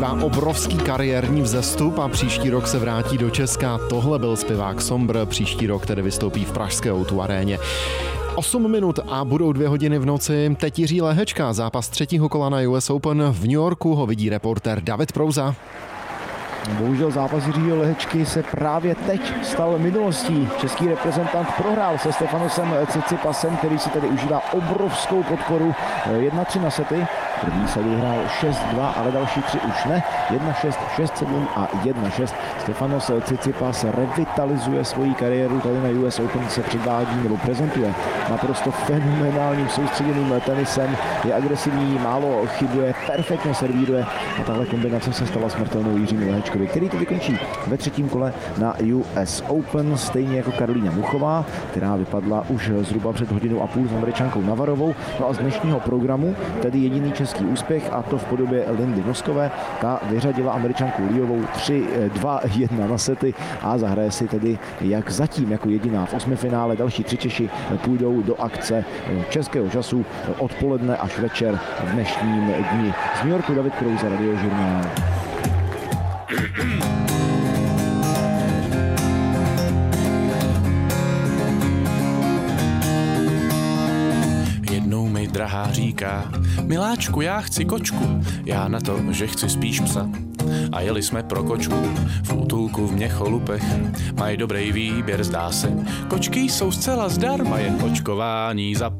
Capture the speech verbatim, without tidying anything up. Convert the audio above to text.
zažívá obrovský kariérní vzestup a příští rok se vrátí do Česka. Tohle byl zpěvák Sombr, příští rok tedy vystoupí v pražské O dva aréně. osm minut a budou dvě hodiny v noci. Teď Jiří Lehečka, zápas třetího kola na U S Open v New Yorku, ho vidí reportér David Prouza. Bohužel zápas Jiřího Lehečky se právě teď stal minulostí. Český reprezentant prohrál se Stefanosem Tsitsipasem, který si tedy užívá obrovskou podporu. jedna tři na sety. První set vyhrál šest dva, ale další tři už ne. jedna šest, šest sedm a jedna šest. Stefanos Tsitsipas revitalizuje svoji kariéru. Tady na U S Open se předvádí nebo prezentuje naprosto fenomenálním soustředěným tenisem. Je agresivní, málo chybuje, perfektně servíruje a tahle kombinace se stala smrtelnou Jiřímu Lehečkovi, který to vykončí ve třetím kole na U S Open, stejně jako Karolína Muchová, která vypadla už zhruba před hodinou a půl s Američankou Navarovou. No a z dnešního programu tedy jediný český úspěch, a to v podobě Lindy Noskové. Ta vyřadila Američanku Liovou tři dva jedna na sety a zahraje si tedy jak zatím jako jediná v osmifinále. Další tři Češi půjdou do akce českého času odpoledne až večer v dnešním dni. Z New Yorku David Prouza, Radiožurnál. Jednou mi drahá říká: miláčku, já chci kočku, já na to, že chci spíš psa. A jeli jsme pro kočku v útulku v Měcholupech. Mají dobrý výběr, zdá se. Kočky jsou zcela zdarma, je očkování za